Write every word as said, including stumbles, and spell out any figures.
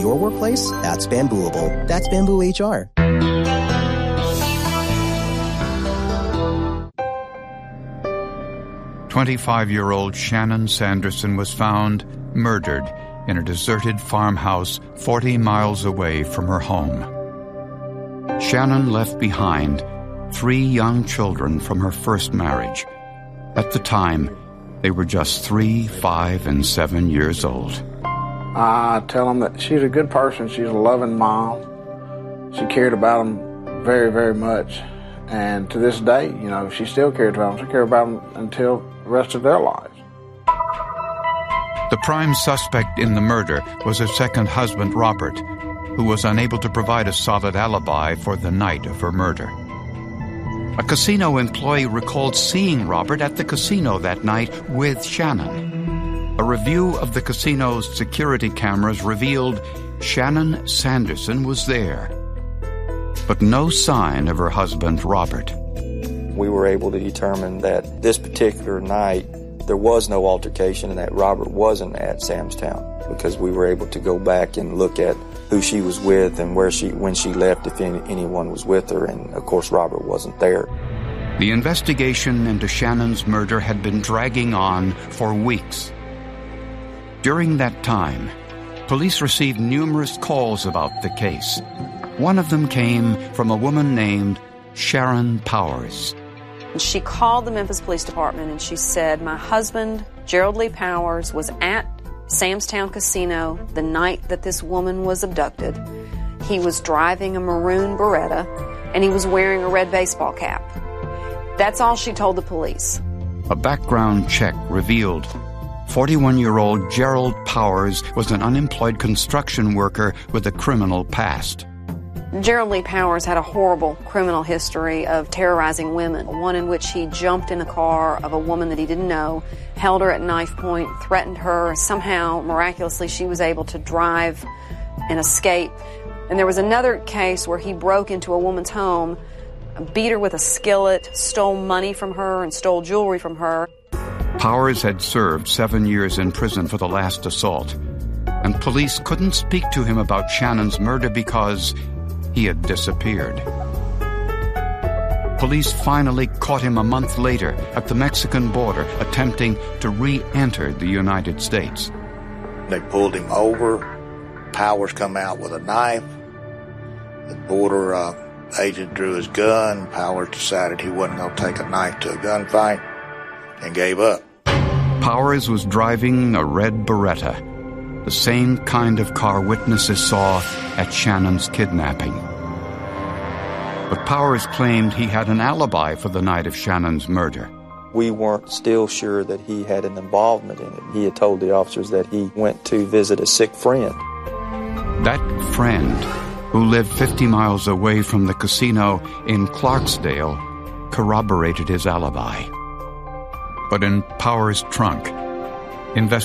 your workplace? That's Bambooable. That's Bamboo H R. twenty-five-year-old Shannon Sanderson was found murdered in a deserted farmhouse forty miles away from her home. Shannon left behind three young children from her first marriage. At the time, they were just three, five, and seven years old. I tell them that she's a good person. She's a loving mom. She cared about them very, very much. And to this day, you know, she still cares about them. She cares about them until the rest of their lives. The prime suspect in the murder was her second husband, Robert, who was unable to provide a solid alibi for the night of her murder. A casino employee recalled seeing Robert at the casino that night with Shannon. A review of the casino's security cameras revealed Shannon Sanderson was there, but no sign of her husband, Robert. We were able to determine that this particular night there was no altercation and that Robert wasn't at Sam's Town, because we were able to go back and look at who she was with and where she, when she left, if any, anyone was with her, and of course Robert wasn't there. The investigation into Shannon's murder had been dragging on for weeks. During that time, police received numerous calls about the case. One of them came from a woman named Sharon Powers. She called the Memphis Police Department and she said, my husband, Gerald Lee Powers, was at Sam's Town Casino the night that this woman was abducted. He was driving a maroon Beretta and he was wearing a red baseball cap. That's all she told the police. A background check revealed forty-one-year-old Gerald Powers was an unemployed construction worker with a criminal past. Gerald Lee Powers had a horrible criminal history of terrorizing women, one in which he jumped in the car of a woman that he didn't know, held her at knife point, threatened her. Somehow, miraculously, she was able to drive and escape. And there was another case where he broke into a woman's home, beat her with a skillet, stole money from her, and stole jewelry from her. Powers had served seven years in prison for the last assault, and police couldn't speak to him about Shannon's murder because he had disappeared. Police finally caught him a month later at the Mexican border, attempting to re-enter the United States. They pulled him over. Powers come out with a knife. The border uh, agent drew his gun. Powers decided he wasn't going to take a knife to a gunfight and gave up. Powers was driving a red Beretta, the same kind of car witnesses saw at Shannon's kidnapping. But Powers claimed he had an alibi for the night of Shannon's murder. We weren't still sure that he had an involvement in it. He had told the officers that he went to visit a sick friend. That friend, who lived fifty miles away from the casino in Clarksdale, corroborated his alibi. But in Powers' trunk, investigators